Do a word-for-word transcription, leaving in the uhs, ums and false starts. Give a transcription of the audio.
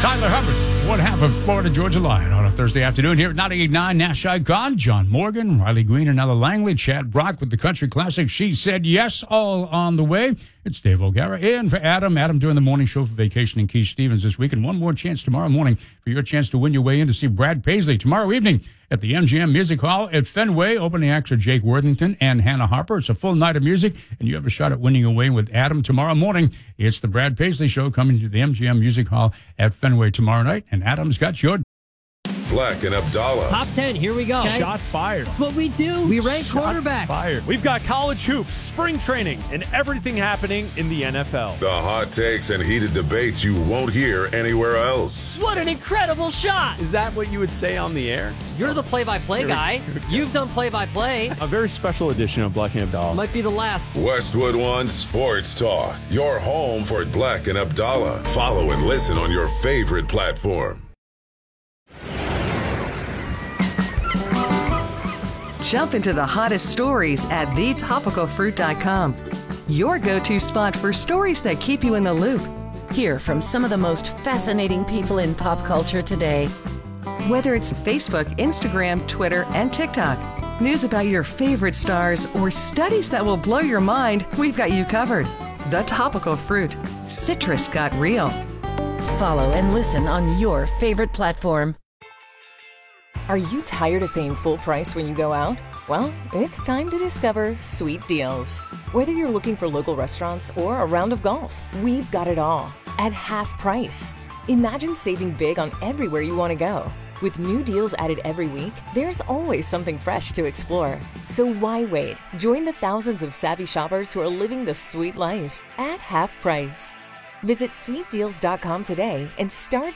Tyler Hubbard, one half of Florida Georgia Line on a Thursday afternoon here at ninety-eight point nine Nash Icon. John Morgan, Riley Green, and Ella Langley. Chad Brock with the country classic She Said Yes, all on the way. It's Dave O'Gara in for Adam. Adam doing the morning show for Vacation and Keith Stevens this week. And one more chance tomorrow morning for your chance to win your way in to see Brad Paisley tomorrow evening at the M G M Music Hall at Fenway. Opening acts are Jake Worthington and Hannah Harper. It's a full night of music, and you have a shot at winning away with Adam tomorrow morning. It's the Brad Paisley Show coming to the M G M Music Hall at Fenway tomorrow night. And Adam's got your Black and Abdallah. Top ten, here we go. Okay. Shots fired. That's what we do. We rank Shots quarterbacks. Fired. We've got college hoops, spring training, and everything happening in the N F L. The hot takes and heated debates you won't hear anywhere else. What an incredible shot. Is that what you would say on the air? You're the play-by-play Here we- guy. here we go. You've done play-by-play. A very special edition of Black and Abdallah. Might be the last. Westwood One Sports Talk, your home for Black and Abdallah. Follow and listen on your favorite platform. Jump into the hottest stories at the topical fruit dot com. Your go-to spot for stories that keep you in the loop. Hear from some of the most fascinating people in pop culture today. Whether it's Facebook, Instagram, Twitter, and TikTok. News about your favorite stars or studies that will blow your mind, we've got you covered. The Topical Fruit. Citrus got real. Follow and listen on your favorite platform. Are you tired of paying full price when you go out? Well, it's time to discover Sweet Deals. Whether you're looking for local restaurants or a round of golf, we've got it all at half price. Imagine saving big on everywhere you want to go. With new deals added every week, there's always something fresh to explore. So why wait? Join the thousands of savvy shoppers who are living the sweet life at half price. Visit sweet deals dot com today and start